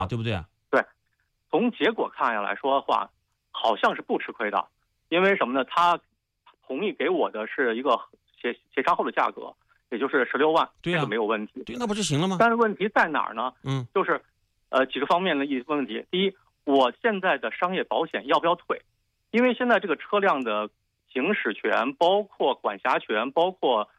啊，对不对？ 对，从结果看下来说的话，好像是不吃亏的，因为什么呢？他同意给我的是一个协商后的价格，也就是16万， 对呀， 这个没有问题。 对，那不就行了吗？ 但是问题在哪儿呢？就是几个方面的问题。第一，我现在的商业保险要不要退？因为现在这个车辆的行驶权、包括管辖权、包括